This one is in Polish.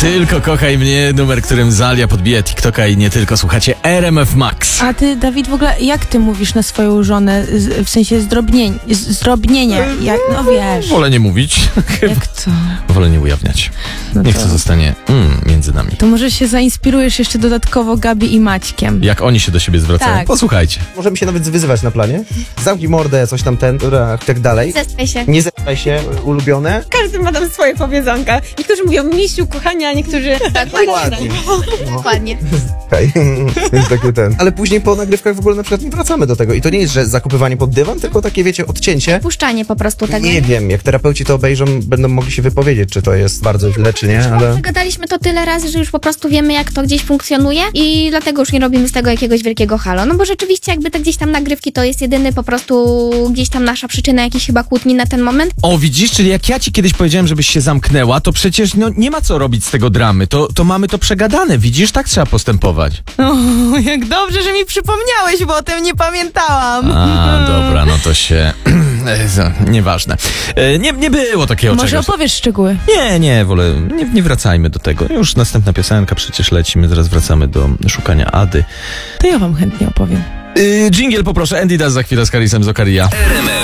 Tylko kochaj mnie, numer, którym Zalia podbija TikToka i nie tylko. Słuchacie RMF Max. A ty, Dawid, w ogóle jak ty mówisz na swoją żonę, w sensie zdrobnienia? Jak, no wiesz. Wolę nie mówić. Jak to? Wolę nie ujawniać. No Niech to- to zostanie między nami. To może się zainspirujesz jeszcze dodatkowo Gabi i Maćkiem. Jak oni się do siebie zwracają. Tak. Posłuchajcie. Możemy się nawet wyzywać na planie. Zamknij mordę, coś tam i tak dalej. Zestraj się. Nie zepnij się, ulubione. Każdy ma tam swoje powiedzonka. Niektórzy mówią misiu, kochania, a niektórzy... Ładnie. Dokładnie. Okej, więc takie ten. Ale później po nagrywkach w ogóle na przykład nie wracamy do tego. I to nie jest, że zakopywanie pod dywan, tylko takie, wiecie, odcięcie. Puszczanie po prostu tego. Nie wiem, jak terapeuci to obejrzą, będą mogli się wypowiedzieć, czy to jest bardzo źle, czy nie, ale... Przegadaliśmy to tyle razy, że już po prostu wiemy, jak to gdzieś funkcjonuje i dlatego już nie robimy z tego jakiegoś wielkiego halo. No bo rzeczywiście jakby te gdzieś tam nagrywki to jest jedyny po prostu gdzieś tam nasza przyczyna jakiejś chyba kłótni na ten moment. O, widzisz, czyli jak ja ci kiedyś powiedziałem, żebyś się zamknęła, to przecież nie ma co robić z tego dramy. To mamy to przegadane, widzisz? Tak trzeba postępować. O, jak dobrze, że mi przypomniałeś, bo o tym nie pamiętałam. A, dobra, no to się... Nieważne. Nie było takiego Może czegoś. opowiesz szczegóły. Nie, wolę, nie wracajmy do tego. Już następna piosenka, przecież lecimy, zaraz wracamy do szukania Ady. To ja wam chętnie opowiem. Dżingiel poproszę, Andy Das za chwilę z Karisem z Okaria. RMF